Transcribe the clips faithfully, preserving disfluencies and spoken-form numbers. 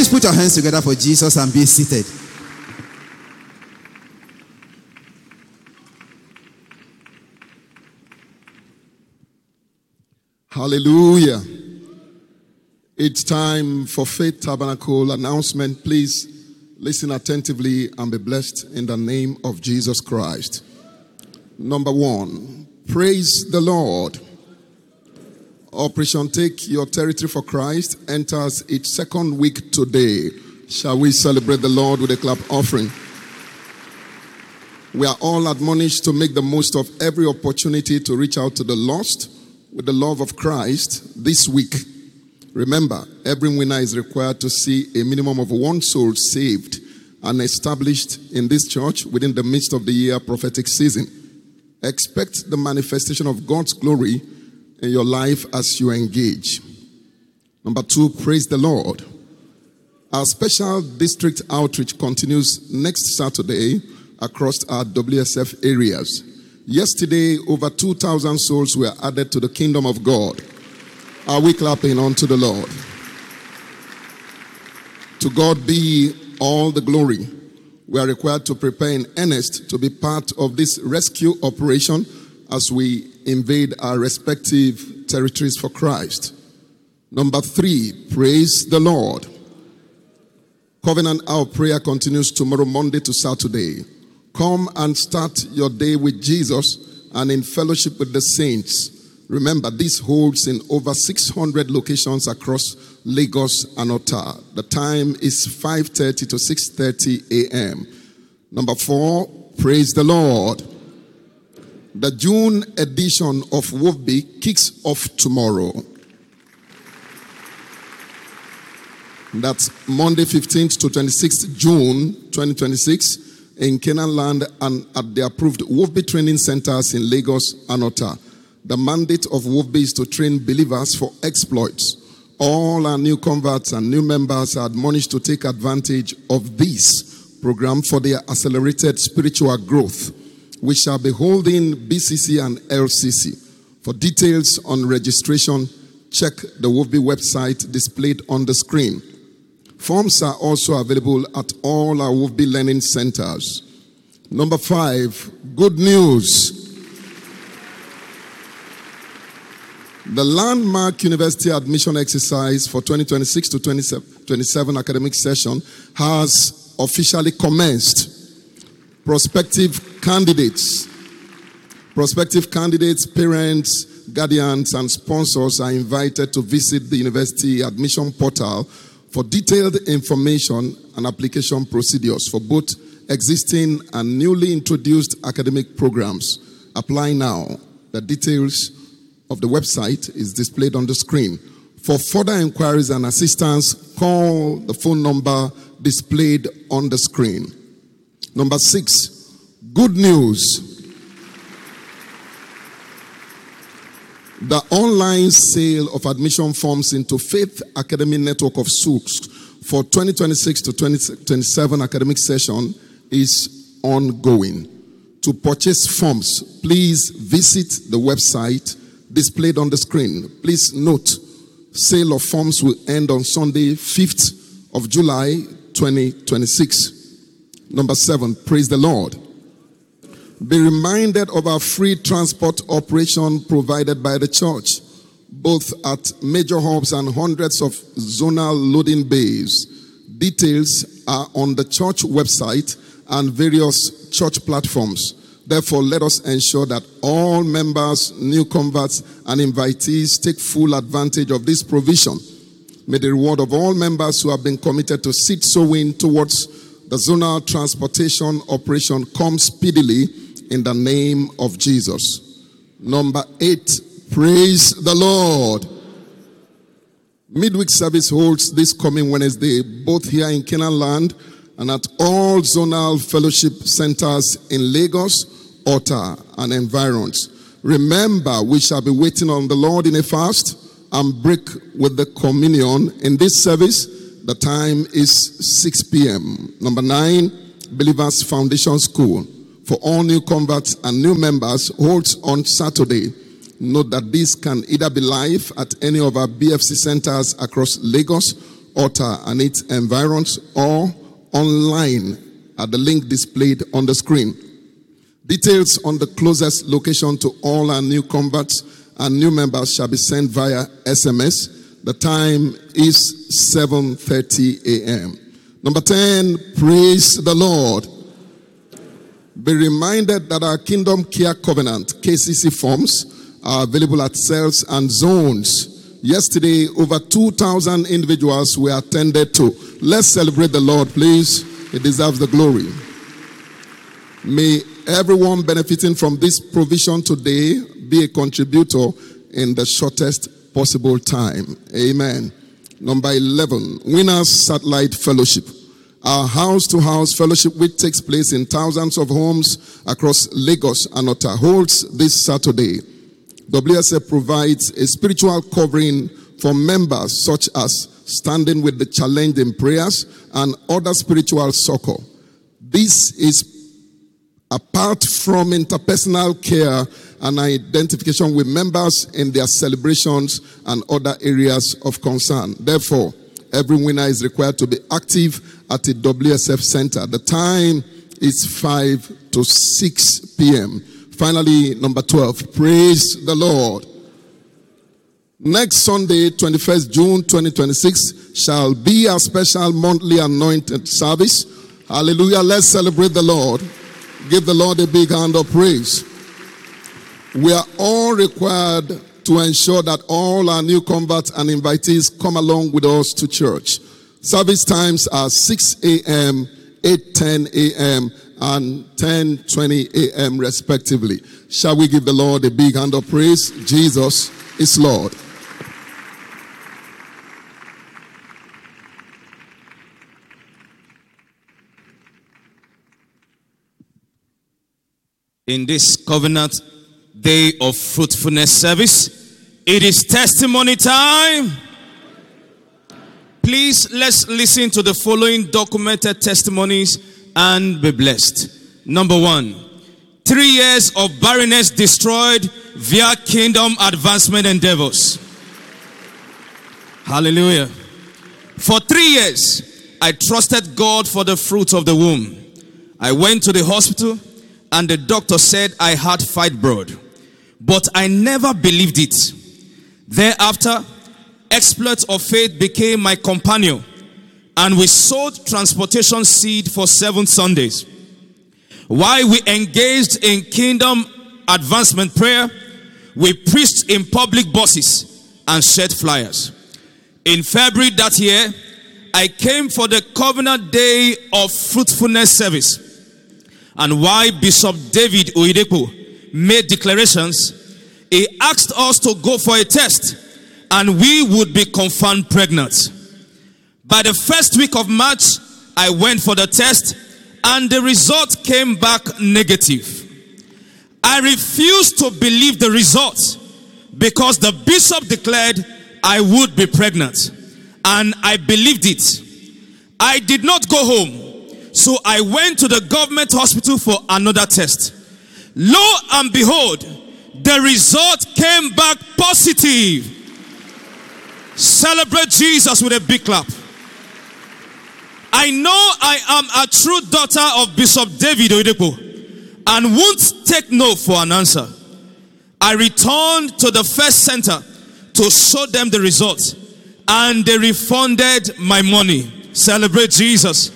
Please put your hands together for Jesus and be seated. Hallelujah. It's time for Faith Tabernacle announcement. Please listen attentively and be blessed in the name of Jesus Christ. Number one, praise the Lord. Operation Take Your Territory for Christ enters its second week today. Shall we celebrate the Lord with a clap offering? We are all admonished to make the most of every opportunity to reach out to the lost with the love of Christ this week. Remember, every winner is required to see a minimum of one soul saved and established in this church within the midst of the year prophetic season. Expect the manifestation of God's glory in your life as you engage. Number two, praise the Lord. Our special district outreach continues next Saturday across our W S F areas. Yesterday, over two thousand souls were added to the kingdom of God. Are we clapping unto the Lord? To God be all the glory. We are required to prepare in earnest to be part of this rescue operation as we invade our respective territories for Christ. Number three, praise the Lord. Covenant Hour prayer continues tomorrow, Monday to Saturday. Come and start your day with Jesus and in fellowship with the saints. Remember, this holds in over six hundred locations across Lagos and Ota. The time is five thirty to six thirty a.m. Number four, praise the Lord. The June edition of W O F B kicks off tomorrow. That's Monday fifteenth to twenty-sixth June twenty twenty-six in Canaan Land and at the approved W O F B training centers in Lagos and Ota. The mandate of W O F B is to train believers for exploits. All our new converts and new members are admonished to take advantage of this program for their accelerated spiritual growth. We shall be holding B C C and L C C. For details on registration, check the W O F B website displayed on the screen. Forms are also available at all our W O F B learning centers. Number five, good news. The landmark university admission exercise for twenty twenty-six to twenty twenty-seven academic session has officially commenced. Prospective candidates, prospective candidates, parents, guardians, and sponsors are invited to visit the university admission portal for detailed information and application procedures for both existing and newly introduced academic programs. Apply now. The details of the website is displayed on the screen. For further inquiries and assistance, call the phone number displayed on the screen. Number six, good news. The online sale of admission forms into Faith Academy Network of Schools for twenty twenty-six to twenty twenty-seven academic session is ongoing. To purchase forms, please visit the website displayed on the screen. Please note, sale of forms will end on Sunday, fifth of July, twenty twenty-six. Number seven, praise the Lord. Be reminded of our free transport operation provided by the church, both at major hubs and hundreds of zonal loading bays. Details are on the church website and various church platforms. Therefore, let us ensure that all members, new converts, and invitees take full advantage of this provision. May the reward of all members who have been committed to seed sowing towards the zonal transportation operation come speedily in the name of Jesus. Number eight, praise the Lord. Midweek service holds this coming Wednesday, both here in Canaan Land and at all zonal fellowship centers in Lagos, Ota, and environs. Remember, we shall be waiting on the Lord in a fast and break with the communion. In this service, the time is six p.m. Number nine, Believers Foundation School for all new converts and new members holds on Saturday. Note that this can either be live at any of our B F C centers across Lagos altar and its environs, or online at the link displayed on the screen. Details on the closest location to all our new converts and new members shall be sent via S M S. The time is seven thirty a.m. Number ten, praise the Lord. Be reminded that our Kingdom Care Covenant K C C forms are available at cells and zones. Yesterday, over two thousand individuals were attended to. Let's celebrate the Lord, please. He deserves the glory. May everyone benefiting from this provision today be a contributor in the shortest possible time. Amen. Number eleven, Winners Satellite Fellowship. Our house-to-house fellowship, which takes place in thousands of homes across Lagos and Ota, holds this Saturday. W S F provides a spiritual covering for members, such as standing with the challenge in prayers and other spiritual succor. This is apart from interpersonal care and identification with members in their celebrations and other areas of concern. Therefore, every winner is required to be active at a W S F center. The time is five to six p.m. Finally, number twelve, praise the Lord. Next Sunday, twenty-first June twenty twenty-six, shall be a special monthly anointed service. Hallelujah. Let's celebrate the Lord. Give the Lord a big hand of praise. We are all required to ensure that all our new converts and invitees come along with us to church. Service times are six a.m., eight ten a.m., and ten twenty a.m. respectively. Shall we give the Lord a big hand of praise? Jesus is Lord. In this covenant day of fruitfulness service, it is testimony time. Please, let's listen to the following documented testimonies and be blessed. Number one, three years of barrenness destroyed via kingdom advancement endeavors. Hallelujah. For three years, I trusted God for the fruit of the womb. I went to the hospital and the doctor said I had fibroid, but I never believed it. Thereafter, exploits of faith became my companion, and we sowed transportation seed for seven Sundays. While we engaged in kingdom advancement prayer, we preached in public buses and shared flyers. In February that year, I came for the Covenant Day of Fruitfulness service. And while Bishop David Oyedepo made declarations, he asked us to go for a test and we would be confirmed pregnant. By the first week of March, I went for the test and the result came back negative. I refused to believe the results because the bishop declared I would be pregnant, and I believed it. I did not go home. So I went to the government hospital for another test. Lo and behold, the result came back positive. Celebrate Jesus with a big clap. I know I am a true daughter of Bishop David Oyedepo and won't take no for an answer. I returned to the first center to show them the results, and they refunded my money. Celebrate Jesus.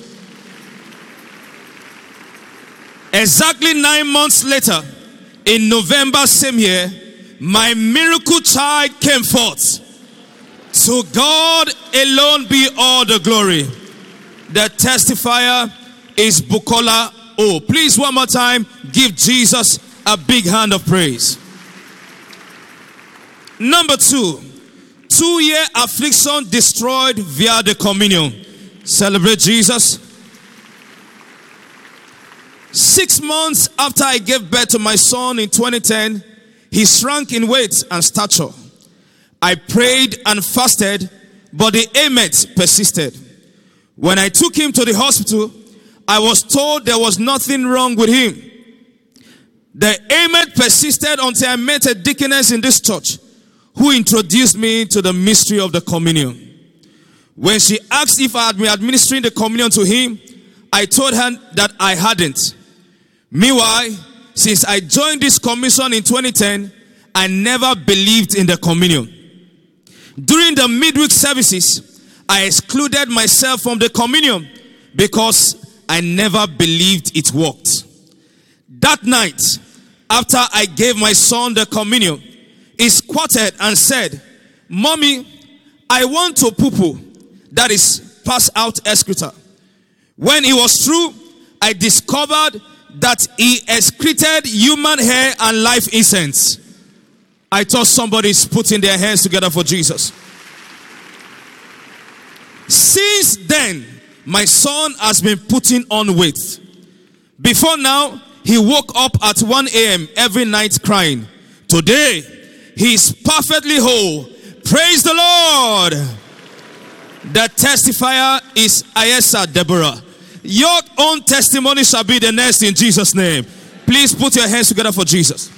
Exactly nine months later, in November same year, my miracle child came forth. To God alone be all the glory. The testifier is Bukola O. Please, one more time, give Jesus a big hand of praise. Number two, two-year affliction destroyed via the communion. Celebrate Jesus. Six months after I gave birth to my son in twenty ten, he shrank in weight and stature. I prayed and fasted, but the ailment persisted. When I took him to the hospital, I was told there was nothing wrong with him. The ailment persisted until I met a deaconess in this church who introduced me to the mystery of the communion. When she asked if I had been administering the communion to him, I told her that I hadn't. Meanwhile, since I joined this commission in twenty ten, I never believed in the communion. During the midweek services, I excluded myself from the communion because I never believed it worked. That night, after I gave my son the communion, he squatted and said, "Mommy, I want to poo-poo." That is, pass out excreta. When it was true, I discovered that he excreted human hair and life incense. I thought somebody's putting their hands together for Jesus. Since then, my son has been putting on weight. Before now, he woke up at one a.m. every night crying. Today, he is perfectly whole. Praise the Lord. The testifier is Ayesa Deborah. Your own testimony shall be the next in Jesus' name. Please put your hands together for Jesus.